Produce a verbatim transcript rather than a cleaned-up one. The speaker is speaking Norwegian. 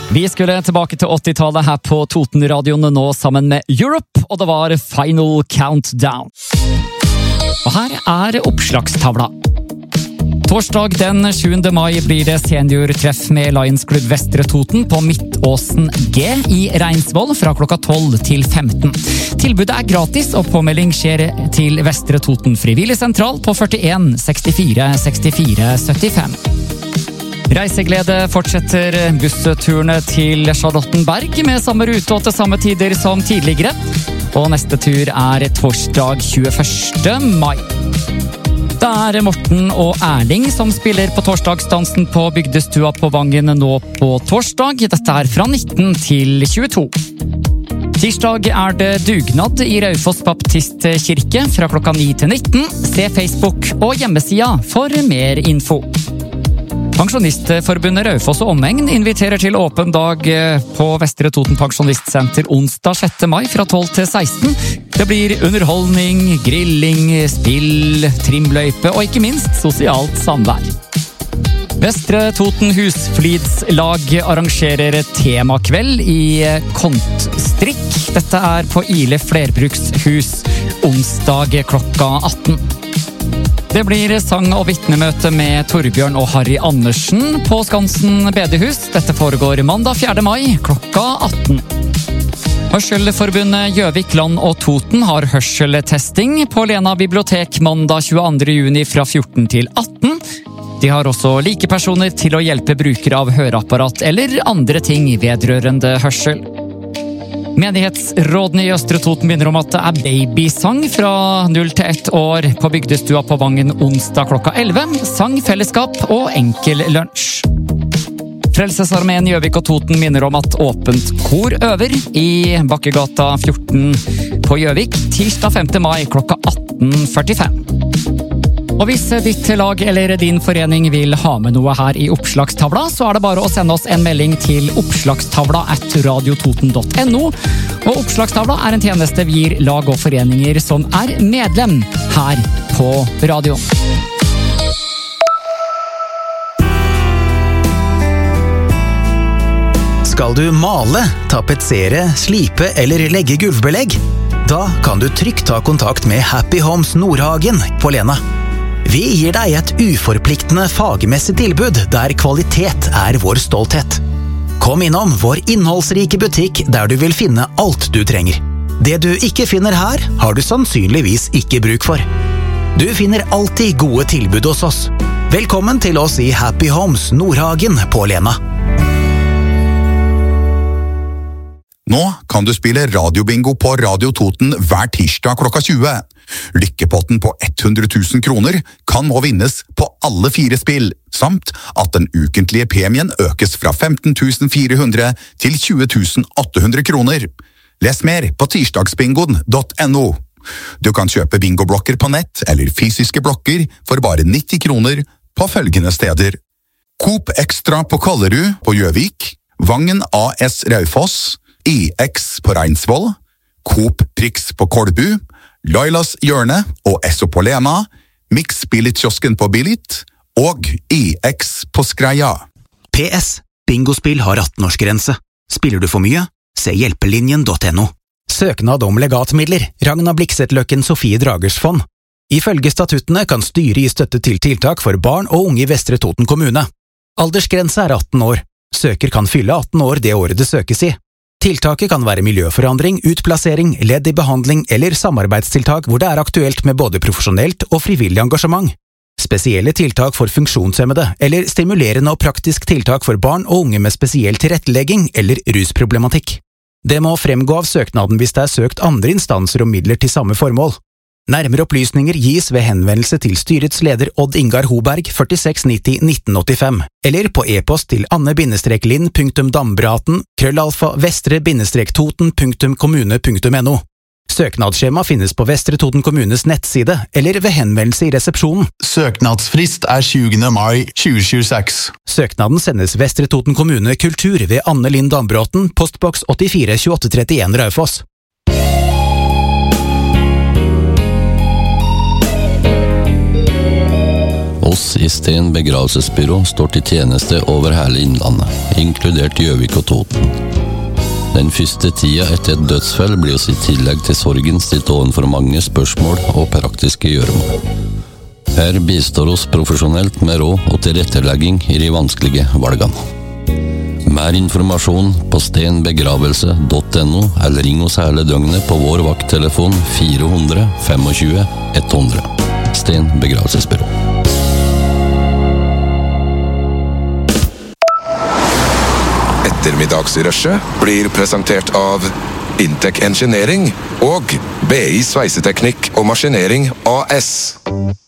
Vi skulle tilbake til åttitallet her på Toten-radioen nå sammen med Europe, og det var Final Countdown. Og her er oppslagstavla. Torsdag den sjuende mai blir det seniortreff med Lions Club Vestre Toten på Midtåsen G i Reinsvoll fra klokka tolv til femten. Tilbudet er gratis, og påmelding skjer til Vestre Toten Frivillig Sentral på førtien sekstifire sekstifire syttifem. Reiseglede fortsetter busseturene til Charlottenberg med samme rute og til samme tider som tidligere. Og neste tur er torsdag tjueførste mai. Det er Morten og Erling som spiller på torsdagsdansen på Bygdestua på Vangen nå på torsdag. Dette er fra nitten til tjueto. Tirsdag er det dugnad i Raufoss Baptistkirke fra klokka ni til nitten. Se Facebook og hjemmesida for mer info. Pensjonistforbundet Raufoss og omegn inviterer til åpen dag på Vestre Toten Pensjonistsenter onsdag sjette mai fra tolv til seksten. Det blir underholdning, grilling, spill, trimløype og ikke minst sosialt samvær. Vestre Toten Husflidslag arrangerer temakveld i kontstrikk. Dette er på Ile Flerbrukshus onsdag klokka atten. Det blir sang- og vitnemøte med Torbjørn og Harry Andersen på Skansen bedehus. Dette foregår mandag fjerde mai klokka atten. Hørselforbundet Gjøvik, Land og Toten har hørseltesting på Lena bibliotek mandag tjueandre juni fra fjorten til atten. De har også likepersoner til å hjelpe brukere av høreapparat eller andre ting vedrørende hørsel. Menighetsrådene i Østre Toten minner om at det er babysang fra null til ett år på Bygdestua på Vangen onsdag klokka elleve. Sang, fellesskap og enkel lunsj. Frelsesarmeen Gjøvik og Toten minner om at åpent kor øver i Bakkegata fjorten på Gjøvik tirsdag femte mai klokka atten førtifem. Og hvis ditt lag eller din forening vil ha med noe her i oppslagstavla, så er det bare å sende oss en melding til oppslagstavla at radiototen punktum no. Og oppslagstavla er en tjeneste vi gir lag og foreninger som er medlem her på radioen. Skal du male, tapetsere, slipe eller legge gulvbelegg? Da kan du trygt ta kontakt med Happy Homes Nordhagen på Lena. Vi gir deg et uforpliktende fagmessig tilbud der kvalitet er vår stolthet. Kom innom vår innholdsrike butikk der du vil finne alt du trenger. Det du ikke finner her, har du sannsynligvis ikke bruk for. Du finner alltid gode tilbud hos oss. Velkommen til oss i Happy Homes Nordhagen på Lena. Nå kan du spille radiobingo på Radio Toten hver tirsdag klokka tjue. Lykkepotten på hundre tusen kroner kan nå vinnes på alle fire spill, samt at den ukentlige premien økes fra femten tusen fire hundre til tjue tusen åtte hundre kroner. Les mer på tirsdagsbingoen punktum no. Du kan kjøpe bingoblokker på nett eller fysiske blokker for bare nitti kroner på følgende steder. Coop Extra på Kollerud på Gjøvik, Vangen A S Raufoss, I X på Reinsvoll, Coop Prix på Kolbu, Lailas Hjørne og Esso på Lena, Mix Billit-kiosken på Billit og I X på Skreia. P S. Bingospill har atten-årsgrense. Spiller du for mye? Se hjelpelinjen punktum no. Søknad om legatmidler. Ragna Bliksetløkken Sofie Dragers fond. Ifølge statuttene kan styret gi støtte til tiltak for barn og unge i Vestre Toten kommune. Aldersgrense er atten år. Søker kan fylle atten år det året det søkes i. Tiltaket kan være miljøforandring, utplassering, ledd i behandling eller samarbeidstiltak hvor det er aktuelt med både profesjonelt og frivillig engasjement. Spesielle tiltak for funksjonshemmede eller stimulerende og praktisk tiltak for barn og unge med spesiell tilrettelegging eller rusproblematikk. Det må fremgå av søknaden hvis det er søkt andre instanser om midler til samme formål. Nærmere opplysninger gis ved henvendelse til styrets leder Odd Ingar Hoberg førtiseks nitti nitten åttifem, eller på e-post til anne-linn punktum dambraten krøllalfa vestre-toten punktum kommune punktum no. Søknadsskjema finnes på Vestre Toten kommunes nettside eller ved henvendelse i resepsjonen. Søknadsfrist er tjuende mai tjue tjueseks. Søknaden sendes Vestre Toten kommune kultur ved Anne-Linn Dambråten, postboks åttifire tjueåtte trettien Raufoss. Oss i Sten begravelsesbyrå står til tjeneste over hele innlandet, inkludert Gjøvik og Toten. Den første tida etter et dødsfall blir oss i tillegg til sorgen stilt ovenfor mange spørsmål og praktiske gjøremål. Her bistår oss profesjonelt med råd og tilrettelegging i de vanskelige valgene. Mer informasjon på stenbegravelse punktum no eller ring oss hele døgnet på vår vakttelefon fire hundre tjuefem ett hundre. Sten begravelsesbyrå. Ettermiddagsrushet blir presentert av Intec Engineering og B I Sveiseteknikk og Maskinering A S.